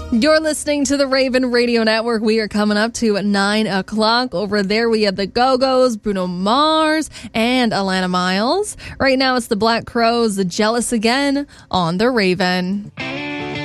You're listening to the Raven Radio Network. We are coming up to 9 o'clock. Over there, we have the Go-Go's, Bruno Mars, and Alana Miles. Right now, it's the Black Crowes, the Jealous Again, on the Raven.